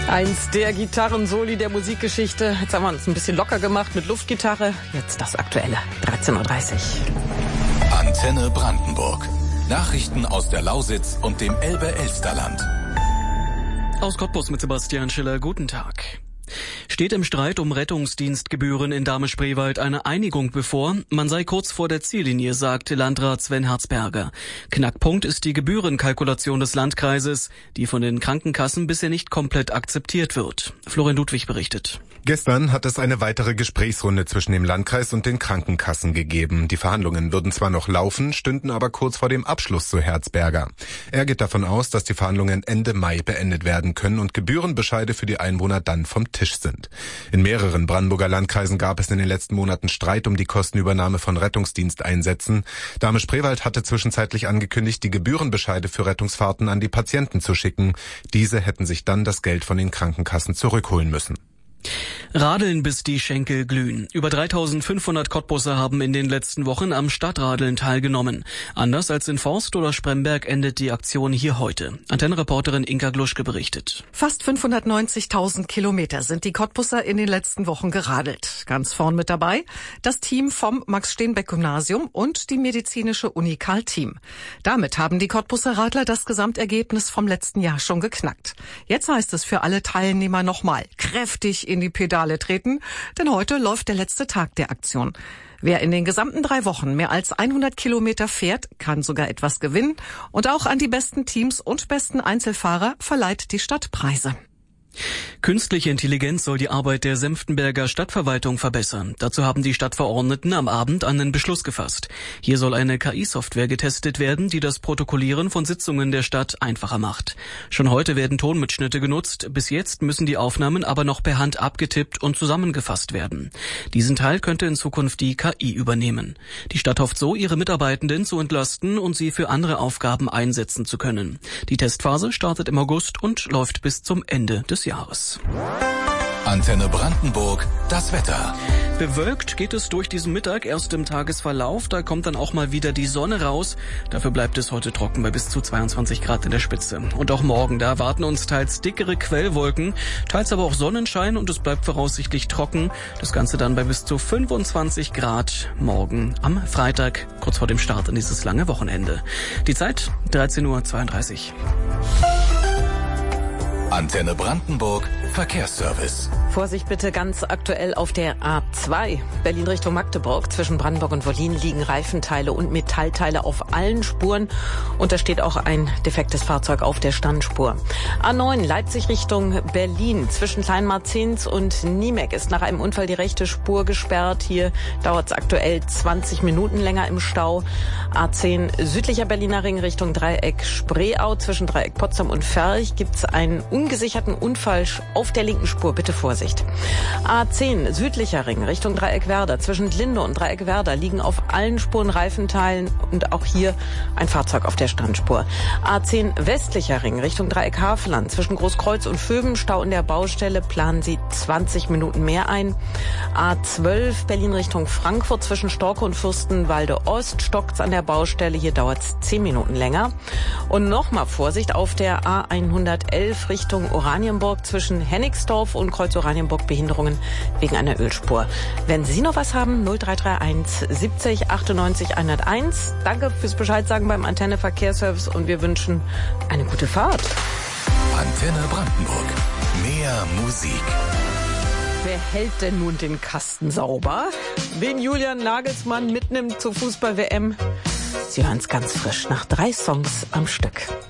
Eins der Gitarrensoli der Musikgeschichte. Jetzt haben wir uns ein bisschen locker gemacht mit Luftgitarre. Jetzt das Aktuelle, 13.30 Uhr. Antenne Brandenburg. Nachrichten aus der Lausitz und dem Elbe-Elsterland. Aus Cottbus mit Sebastian Schiller, guten Tag. Steht im Streit um Rettungsdienstgebühren in Dahme-Spreewald eine Einigung bevor? Man sei kurz vor der Ziellinie, sagte Landrat Sven Herzberger. Knackpunkt ist die Gebührenkalkulation des Landkreises, die von den Krankenkassen bisher nicht komplett akzeptiert wird. Florian Ludwig berichtet. Gestern hat es eine weitere Gesprächsrunde zwischen dem Landkreis und den Krankenkassen gegeben. Die Verhandlungen würden zwar noch laufen, stünden aber kurz vor dem Abschluss, so Herzberger. Er geht davon aus, dass die Verhandlungen Ende Mai beendet werden können und Gebührenbescheide für die Einwohner dann vom Tisch sind. In mehreren Brandenburger Landkreisen gab es in den letzten Monaten Streit um die Kostenübernahme von Rettungsdiensteinsätzen. Dahme-Spreewald hatte zwischenzeitlich angekündigt, die Gebührenbescheide für Rettungsfahrten an die Patienten zu schicken. Diese hätten sich dann das Geld von den Krankenkassen zurückholen müssen. Radeln, bis die Schenkel glühen. Über 3.500 Cottbusser haben in den letzten Wochen am Stadtradeln teilgenommen. Anders als in Forst oder Spremberg endet die Aktion hier heute. Antennenreporterin Inka Gluschke berichtet. Fast 590.000 Kilometer sind die Cottbusser in den letzten Wochen geradelt. Ganz vorn mit dabei das Team vom Max-Steenbeck-Gymnasium und die medizinische Uni Karl-Team. Damit haben die Cottbusser Radler das Gesamtergebnis vom letzten Jahr schon geknackt. Jetzt heißt es für alle Teilnehmer nochmal kräftig in die Pedale treten, denn heute läuft der letzte Tag der Aktion. Wer in den gesamten 3 Wochen mehr als 100 Kilometer fährt, kann sogar etwas gewinnen. Und auch an die besten Teams und besten Einzelfahrer verleiht die Stadt Preise. Künstliche Intelligenz soll die Arbeit der Senftenberger Stadtverwaltung verbessern. Dazu haben die Stadtverordneten am Abend einen Beschluss gefasst. Hier soll eine KI-Software getestet werden, die das Protokollieren von Sitzungen der Stadt einfacher macht. Schon heute werden Tonmitschnitte genutzt. Bis jetzt müssen die Aufnahmen aber noch per Hand abgetippt und zusammengefasst werden. Diesen Teil könnte in Zukunft die KI übernehmen. Die Stadt hofft so, ihre Mitarbeitenden zu entlasten und sie für andere Aufgaben einsetzen zu können. Die Testphase startet im August und läuft bis zum Ende des Jahres. Antenne Brandenburg, das Wetter. Bewölkt geht es durch diesen Mittag erst im Tagesverlauf. Da kommt dann auch mal wieder die Sonne raus. Dafür bleibt es heute trocken bei bis zu 22 Grad in der Spitze. Und auch morgen, da erwarten uns teils dickere Quellwolken, teils aber auch Sonnenschein und es bleibt voraussichtlich trocken. Das Ganze dann bei bis zu 25 Grad morgen am Freitag, kurz vor dem Start in dieses lange Wochenende. Die Zeit 13.32 Uhr. Antenne Brandenburg, Verkehrsservice. Vorsicht bitte, ganz aktuell auf der A2 Berlin Richtung Magdeburg. Zwischen Brandenburg und Wollin liegen Reifenteile und Metallteile auf allen Spuren. Und da steht auch ein defektes Fahrzeug auf der Standspur. A9 Leipzig Richtung Berlin. Zwischen Kleinmarzens und Niemek ist nach einem Unfall die rechte Spur gesperrt. Hier dauert es aktuell 20 Minuten länger im Stau. A10 südlicher Berliner Ring Richtung Dreieck Spreeau. Zwischen Dreieck Potsdam und Ferch gibt es einen ungesicherten Unfall auf der linken Spur. Bitte Vorsicht. A10 südlicher Ring Richtung Dreieck Werder. Zwischen Glinde und Dreieck Werder liegen auf allen Spuren Reifenteilen und auch hier ein Fahrzeug auf der Standspur. A10 westlicher Ring Richtung Dreieck Havelland. Zwischen Großkreuz und Vöben Stau in der Baustelle, planen Sie 20 Minuten mehr ein. A12 Berlin Richtung Frankfurt. Zwischen Storke und Fürstenwalde Ost stockt's an der Baustelle. Hier dauert's 10 Minuten länger. Und nochmal Vorsicht auf der A111 Richtung Oranienburg. Zwischen Hennigsdorf und Kreuz Oranienburg Behinderungen wegen einer Ölspur. Wenn Sie noch was haben, 0331 70 98 101. Danke fürs Bescheid sagen beim Antenne Verkehrsservice und wir wünschen eine gute Fahrt. Antenne Brandenburg. Mehr Musik. Wer hält denn nun den Kasten sauber? Wen Julian Nagelsmann mitnimmt zur Fußball-WM? Sie hören es ganz frisch nach 3 Songs am Stück.